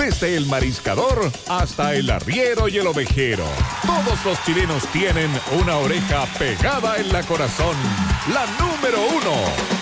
desde el mariscador hasta el arriero y el ovejero. Todos los chilenos tienen una oreja pegada en la corazón. La número 1.